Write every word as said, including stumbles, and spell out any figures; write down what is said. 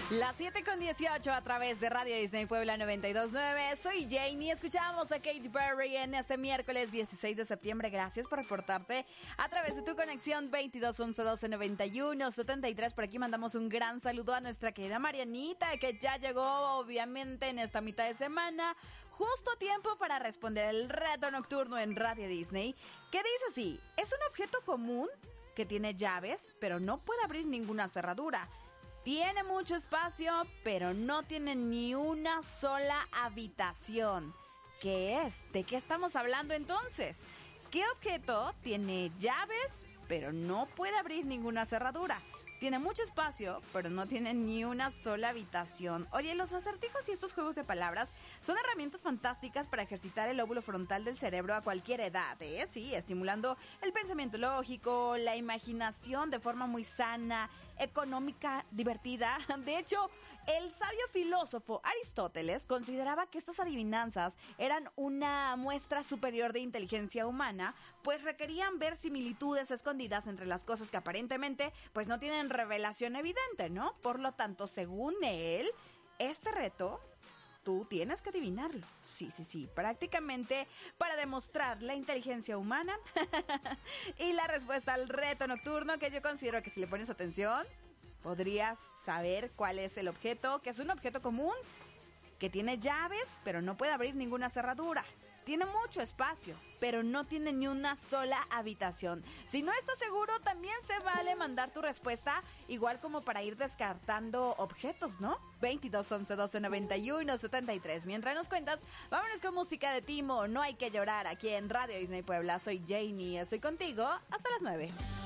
Las siete con dieciocho a través de Radio Disney Puebla noventa y dos punto nueve. Soy Janie. Escuchamos a Katy Perry en este miércoles dieciséis de septiembre. Gracias por reportarte a través de tu conexión veintidós once doce noventa y uno setenta y tres. Por aquí mandamos un gran saludo a nuestra querida Marianita, que ya llegó obviamente en esta mitad de semana, justo a tiempo para responder el reto nocturno en Radio Disney, que dice así: es un objeto común que tiene llaves, pero no puede abrir ninguna cerradura. Tiene mucho espacio, pero no tiene ni una sola habitación. ¿Qué es? ¿De qué estamos hablando entonces? ¿Qué objeto tiene llaves, pero no puede abrir ninguna cerradura? Tiene mucho espacio, pero no tiene ni una sola habitación. Oye, los acertijos y estos juegos de palabras son herramientas fantásticas para ejercitar el lóbulo frontal del cerebro a cualquier edad, ¿eh? Sí, estimulando el pensamiento lógico, la imaginación de forma muy sana, económica, divertida. De hecho, el sabio filósofo Aristóteles consideraba que estas adivinanzas eran una muestra superior de inteligencia humana, pues requerían ver similitudes escondidas entre las cosas que aparentemente pues no tienen revelación evidente, ¿no? Por lo tanto, según él, este reto tú tienes que adivinarlo. Sí, sí, sí, prácticamente para demostrar la inteligencia humana. Y la respuesta al reto nocturno, que yo considero que si le pones atención, podrías saber cuál es el objeto, que es un objeto común, que tiene llaves, pero no puede abrir ninguna cerradura. Tiene mucho espacio, pero no tiene ni una sola habitación. Si no estás seguro, también se vale mandar tu respuesta, igual como para ir descartando objetos, ¿no? veintidós once doce noventa y uno setenta y tres. Mientras nos cuentas, vámonos con música de Timo. No hay que llorar aquí en Radio Disney Puebla. Soy Janie, estoy contigo hasta las nueve.